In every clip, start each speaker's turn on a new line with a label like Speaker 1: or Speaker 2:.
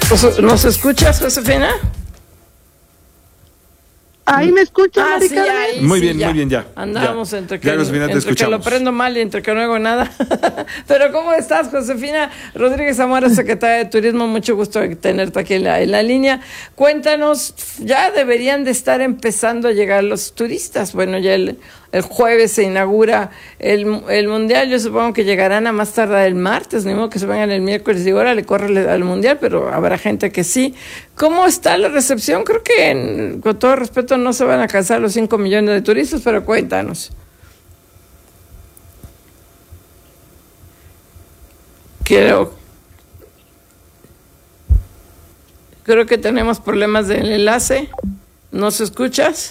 Speaker 1: ¿Nos escuchas, Josefina?
Speaker 2: Ahí me escuchas,
Speaker 1: sí, ahí,
Speaker 3: muy
Speaker 1: sí,
Speaker 3: bien, ya.
Speaker 1: Andamos
Speaker 3: ya.
Speaker 1: entre que
Speaker 3: te
Speaker 1: lo prendo mal y entre que no hago nada. Pero ¿cómo estás, Josefina Rodríguez Zamora, secretaria de Turismo? Mucho gusto de tenerte aquí en la línea. Cuéntanos, ya deberían de estar empezando a llegar los turistas. Bueno, ya el jueves se inaugura el Mundial. Yo supongo que llegarán a más tardar el martes, ni modo que se vengan el miércoles y ahora le corre al Mundial, pero habrá gente que sí. ¿Cómo está la recepción? Creo que, con todo respeto, no se van a alcanzar los 5 millones de turistas, pero cuéntanos. Creo que tenemos problemas del enlace. ¿Nos escuchas?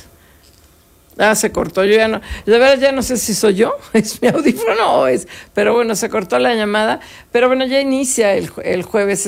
Speaker 1: Se cortó. Yo ya no, de verdad ya no sé si soy yo, es mi audífono o es, pero bueno, se cortó la llamada. Pero bueno, ya inicia el jueves,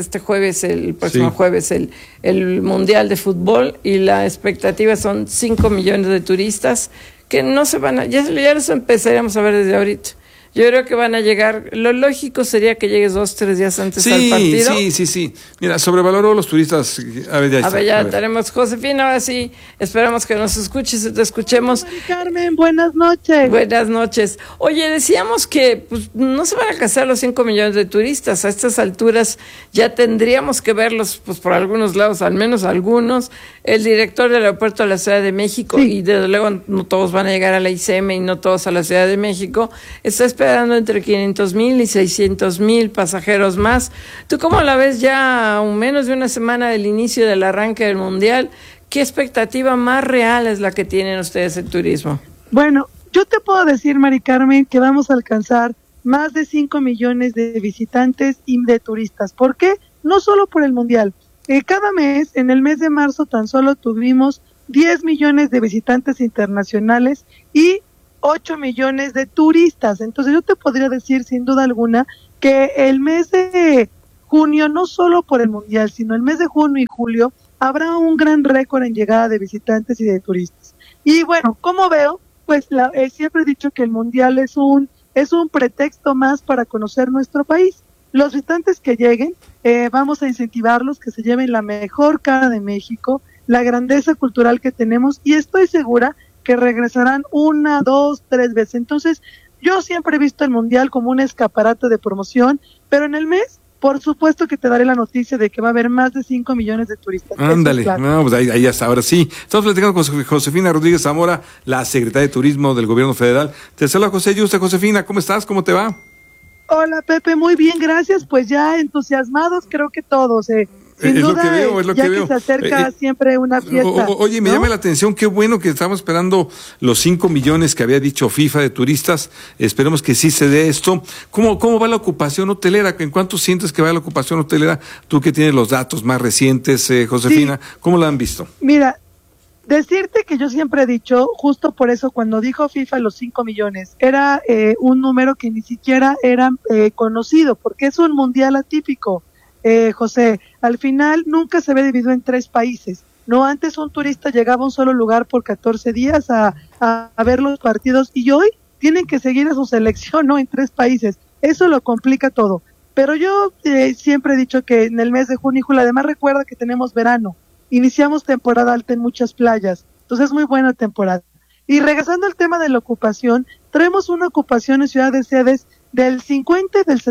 Speaker 1: el próximo jueves, el Mundial de Fútbol, y la expectativa son 5 millones de turistas que no se van a, ya los empezaríamos a ver desde ahorita. Yo creo que van a llegar, lo lógico sería que llegues 2-3 días antes al partido.
Speaker 3: Sí. Mira, sobrevaloró los turistas. A ver, ya
Speaker 1: tenemos Josefina, ahora sí, esperamos que nos escuches y te escuchemos.
Speaker 2: Carmen, buenas noches.
Speaker 1: Buenas noches. Oye, decíamos que pues no se van a alcanzar los 5 millones de turistas. A estas alturas ya tendríamos que verlos pues por algunos lados, al menos algunos. El director del aeropuerto de la Ciudad de México, y desde luego no todos van a llegar a la ICM y no todos a la Ciudad de México, está esperando entre 500,000 y 600,000 pasajeros más. ¿Tú cómo la ves ya a menos de una semana del inicio del arranque del Mundial? ¿Qué expectativa más real es la que tienen ustedes en turismo?
Speaker 2: Bueno, yo te puedo decir, Mari Carmen, que vamos a alcanzar más de 5 millones de visitantes y de turistas. ¿Por qué? No solo por el Mundial. Cada mes, en el mes de marzo, tan solo tuvimos 10 millones de visitantes internacionales y 8 millones de turistas. Entonces yo te podría decir sin duda alguna que el mes de junio, no solo por el Mundial, sino el mes de junio y julio, habrá un gran récord en llegada de visitantes y de turistas. Y bueno, como veo, pues siempre he dicho que el Mundial es un pretexto más para conocer nuestro país. Los visitantes que lleguen, vamos a incentivarlos que se lleven la mejor cara de México, la grandeza cultural que tenemos, y estoy segura que regresarán 1, 2, 3 veces. Entonces, yo siempre he visto el Mundial como un escaparate de promoción, pero en el mes, por supuesto que te daré la noticia de que va a haber más de 5 millones de turistas.
Speaker 3: Ándale, claro. No, pues ahí hasta ahora sí. Estamos platicando con Josefina Rodríguez Zamora, la secretaria de Turismo del Gobierno Federal. Te saluda José Yuste. Josefina, ¿cómo estás? ¿Cómo te va?
Speaker 2: Hola, Pepe, muy bien, gracias. Pues ya entusiasmados, creo que todos. Sin duda,
Speaker 3: es lo
Speaker 2: ya
Speaker 3: que veo.
Speaker 2: Se acerca siempre una fiesta.
Speaker 3: Oye, me llama la atención, qué bueno que estamos esperando los 5 millones que había dicho FIFA de turistas. Esperemos que sí se dé esto. ¿Cómo va la ocupación hotelera? ¿En cuánto sientes que va la ocupación hotelera? Tú que tienes los datos más recientes, Josefina, sí. ¿Cómo la han visto?
Speaker 2: Mira, decirte que yo siempre he dicho, justo por eso cuando dijo FIFA los 5 millones, era un número que ni siquiera era conocido, porque es un mundial atípico. José, al final nunca se ve dividido en 3 países. No, antes un turista llegaba a un solo lugar por 14 días a ver los partidos, y hoy tienen que seguir a su selección, ¿no? En 3 países. Eso lo complica todo. Pero yo siempre he dicho que en el mes de junio y julio, además recuerda que tenemos verano, iniciamos temporada alta en muchas playas, entonces es muy buena temporada. Y regresando al tema de la ocupación, traemos una ocupación en Ciudad de Sedes del 50 y del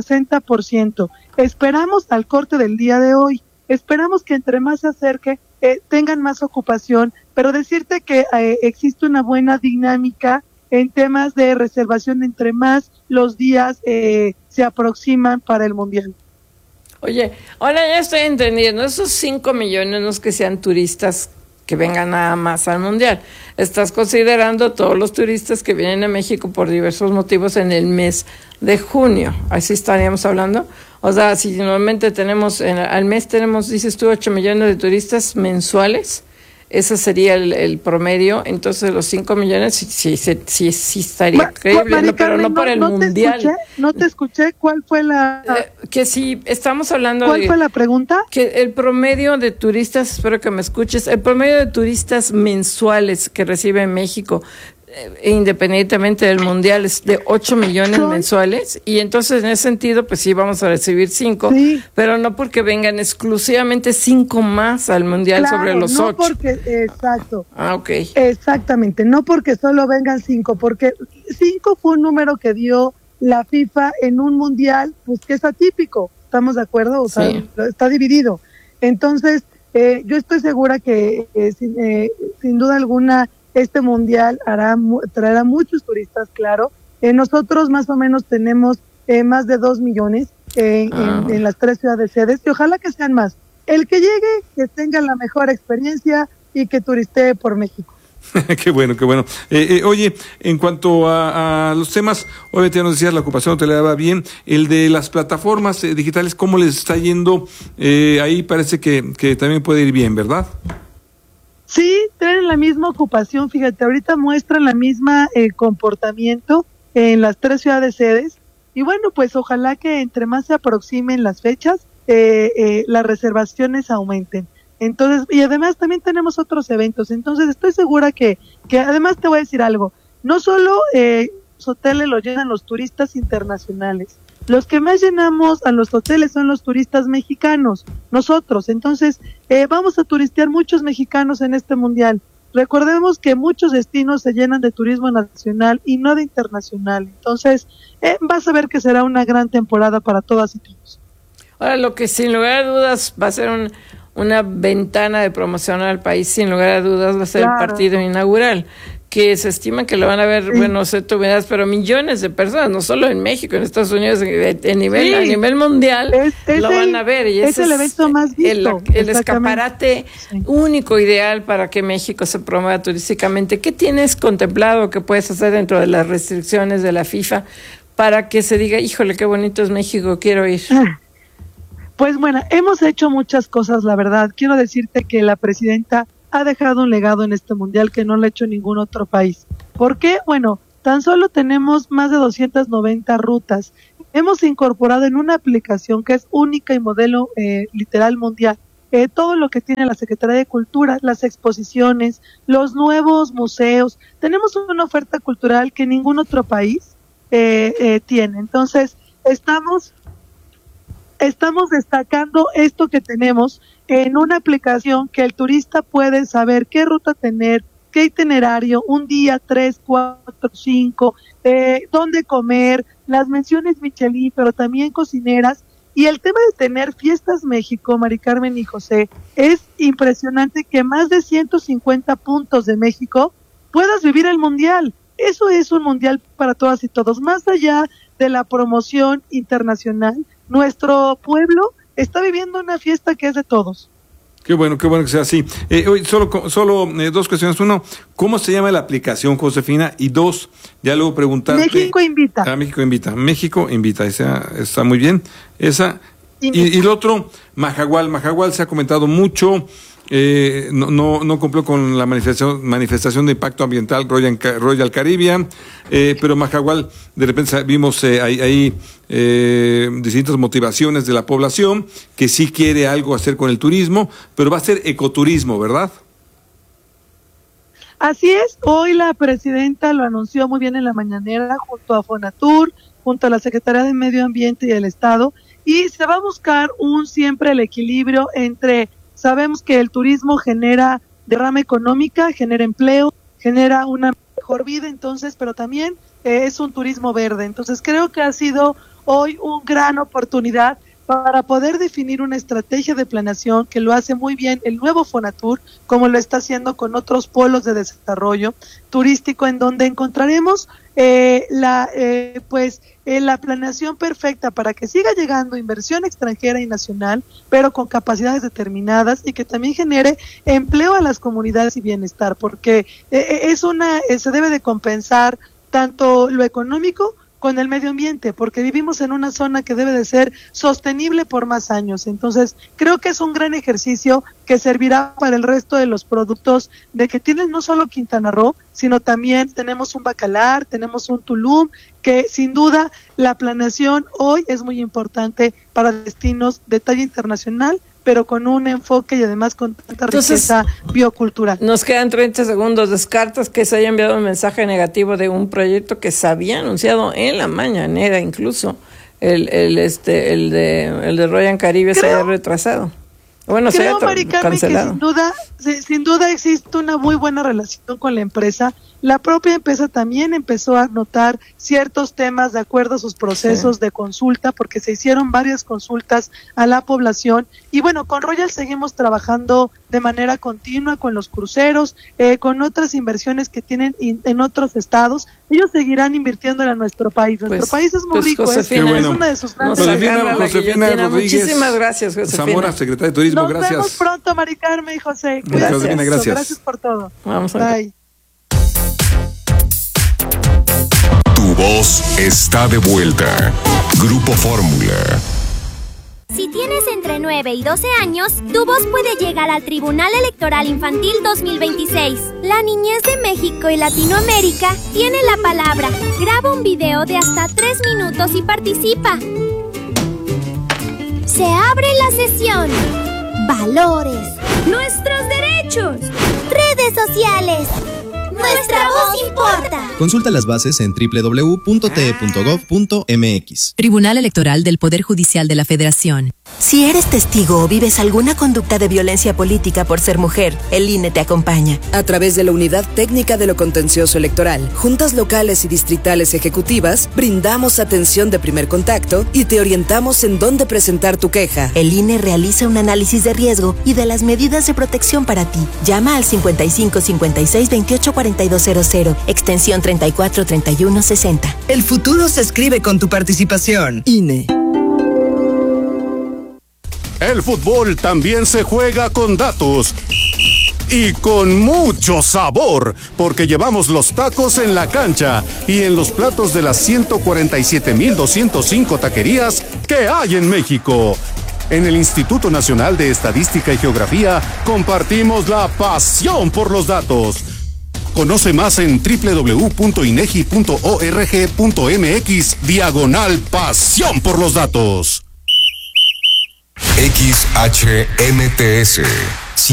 Speaker 2: 60%. Esperamos al corte del día de hoy, esperamos que entre más se acerque, tengan más ocupación, pero decirte que existe una buena dinámica en temas de reservación entre más los días se aproximan para el Mundial.
Speaker 1: Oye, ahora ya estoy entendiendo, esos 5 millones no es que sean turistas que vengan nada más al Mundial. Estás considerando todos los turistas que vienen a México por diversos motivos en el mes de junio. ¿Así estaríamos hablando? O sea, si normalmente tenemos, al mes tenemos, dices tú, 8 millones de turistas mensuales, ese sería el promedio. Entonces los 5 millones sí estaría creíble, pero no para el Mundial.
Speaker 2: No te escuché, ¿cuál fue la...?
Speaker 1: Que si estamos hablando
Speaker 2: ¿Cuál fue la pregunta?
Speaker 1: Que el promedio de turistas, espero que me escuches, el promedio de turistas mensuales que recibe México, independientemente del mundial, es de 8 millones mensuales, y entonces en ese sentido, pues sí, vamos a recibir 5, sí, pero no porque vengan exclusivamente 5 más al mundial, claro, sobre los 8.
Speaker 2: Porque, exacto.
Speaker 1: Ok.
Speaker 2: Exactamente, no porque solo vengan 5, porque 5 fue un número que dio la FIFA en un mundial, pues que es atípico, ¿estamos de acuerdo? O sea, sí, está dividido. Entonces, yo estoy segura que sin duda alguna este mundial traerá muchos turistas, claro. Nosotros más o menos tenemos más de 2 millones en las 3 ciudades sedes, y ojalá que sean más. El que llegue, que tenga la mejor experiencia y que turistee por México.
Speaker 3: Qué bueno, qué bueno. Oye, en cuanto a los temas, obviamente ya nos decías, la ocupación hotelera va bien. El de las plataformas digitales, ¿cómo les está yendo? Ahí parece que también puede ir bien, ¿verdad?
Speaker 2: Sí, tienen la misma ocupación, fíjate, ahorita muestran la misma comportamiento en las 3 ciudades sedes, y bueno, pues ojalá que entre más se aproximen las fechas, las reservaciones aumenten. Entonces, y además también tenemos otros eventos, entonces estoy segura que además te voy a decir algo, no solo los hoteles lo llenan los turistas internacionales, los que más llenamos a los hoteles son los turistas mexicanos, nosotros. Entonces, vamos a turistear muchos mexicanos en este mundial. Recordemos que muchos destinos se llenan de turismo nacional y no de internacional. Entonces, vas a ver que será una gran temporada para todas y todos.
Speaker 1: Ahora, lo que sin lugar a dudas va a ser una ventana de promoción al país, sin lugar a dudas va a ser el partido inaugural, que se estima que lo van a ver, sí, bueno, sé tú verás, pero millones de personas, no solo en México, en Estados Unidos, a nivel mundial, lo van a ver. Y
Speaker 2: es el evento más visto.
Speaker 1: El escaparate único, ideal para que México se promueva turísticamente. ¿Qué tienes contemplado que puedes hacer dentro de las restricciones de la FIFA para que se diga, híjole, qué bonito es México, quiero ir?
Speaker 2: Pues bueno, hemos hecho muchas cosas, la verdad. Quiero decirte que la presidenta ha dejado un legado en este mundial que no lo ha hecho ningún otro país. ¿Por qué? Bueno, tan solo tenemos más de 290 rutas. Hemos incorporado en una aplicación que es única y modelo literal mundial, todo lo que tiene la Secretaría de Cultura, las exposiciones, los nuevos museos. Tenemos una oferta cultural que ningún otro país tiene. Entonces, estamos destacando esto que tenemos en una aplicación que el turista puede saber qué ruta tener, qué itinerario, un día, 3, 4, 5, dónde comer, las menciones Michelin, pero también cocineras. Y el tema de tener Fiestas México, Mari Carmen y José, es impresionante que más de 150 puntos de México puedas vivir el mundial. Eso es un mundial para todas y todos, más allá de la promoción internacional. Nuestro pueblo está viviendo una fiesta que es de todos.
Speaker 3: Qué bueno que sea así. Hoy solo 2 cuestiones. 1, ¿cómo se llama la aplicación, Josefina? Y 2, ya luego preguntarte.
Speaker 2: México Invita.
Speaker 3: México Invita, esa está muy bien. Esa. Y lo otro, Majagual se ha comentado mucho. No cumplió con la manifestación de impacto ambiental Royal Caribbean, pero Majagual, de repente vimos ahí distintas motivaciones de la población que sí quiere algo hacer con el turismo, pero va a ser ecoturismo, ¿verdad?
Speaker 2: Así es, hoy la presidenta lo anunció muy bien en la mañanera junto a Fonatur, junto a la Secretaría de Medio Ambiente y el Estado, y se va a buscar siempre el equilibrio entre. Sabemos que el turismo genera derrama económica, genera empleo, genera una mejor vida, entonces, pero también es un turismo verde. Entonces, creo que ha sido hoy una gran oportunidad para poder definir una estrategia de planeación que lo hace muy bien el nuevo Fonatur, como lo está haciendo con otros polos de desarrollo turístico, en donde encontraremos la planeación perfecta para que siga llegando inversión extranjera y nacional, pero con capacidades determinadas y que también genere empleo a las comunidades y bienestar, porque se debe de compensar tanto lo económico con el medio ambiente, porque vivimos en una zona que debe de ser sostenible por más años. Entonces, creo que es un gran ejercicio que servirá para el resto de los productos de que tienen no solo Quintana Roo, sino también tenemos un Bacalar, tenemos un Tulum, que sin duda la planeación hoy es muy importante para destinos de talla internacional, pero con un enfoque y además con tanta riqueza biocultural.
Speaker 1: Nos quedan 30 segundos. ¿Descartas que se haya enviado un mensaje negativo de un proyecto que se había anunciado en la mañanera, incluso el de Royal Caribe se haya retrasado? Bueno,
Speaker 2: creo,
Speaker 1: se haya
Speaker 2: Mari Carmen,
Speaker 1: cancelado.
Speaker 2: que sin duda existe una muy buena relación con la empresa. La propia empresa también empezó a notar ciertos temas de acuerdo a sus procesos de consulta, porque se hicieron varias consultas a la población. Y bueno, con Royal seguimos trabajando de manera continua con los cruceros, con otras inversiones que tienen en otros estados. Ellos seguirán invirtiendo en nuestro país. Nuestro país es muy rico,
Speaker 1: Josefina,
Speaker 2: es una de sus grandes.
Speaker 3: Josefina Rodríguez,
Speaker 1: muchísimas gracias, Josefina.
Speaker 3: Zamora, secretaria de Turismo,
Speaker 2: Nos
Speaker 3: gracias.
Speaker 2: Nos vemos pronto, Mari Carmen y José.
Speaker 3: Gracias.
Speaker 2: Gracias por todo.
Speaker 1: Vamos a ver.
Speaker 2: Bye.
Speaker 4: Tu voz está de vuelta. Grupo Fórmula.
Speaker 5: Si tienes entre 9 y 12 años, tu voz puede llegar al Tribunal Electoral Infantil 2026. La niñez de México y Latinoamérica tiene la palabra. Graba un video de hasta 3 minutos y participa. Se abre la sesión. Valores. Nuestros derechos. Redes sociales. Nuestra voz importa.
Speaker 6: Consulta las bases en www.te.gov.mx.
Speaker 7: Tribunal Electoral del Poder Judicial de la Federación.
Speaker 8: Si eres testigo o vives alguna conducta de violencia política por ser mujer, el INE te acompaña.
Speaker 9: A través de la Unidad Técnica de lo Contencioso Electoral, juntas locales y distritales ejecutivas, brindamos atención de primer contacto y te orientamos en dónde presentar tu queja.
Speaker 8: El INE realiza un análisis de riesgo y de las medidas de protección para ti. Llama al 55 56 28 4200, extensión 34 31 60.
Speaker 9: El futuro se escribe con tu participación. INE.
Speaker 10: El fútbol también se juega con datos y con mucho sabor, porque llevamos los tacos en la cancha y en los platos de las 147,205 taquerías que hay en México. En el Instituto Nacional de Estadística y Geografía compartimos la pasión por los datos. Conoce más en www.inegi.org.mx/pasión por los datos.
Speaker 4: XHMTS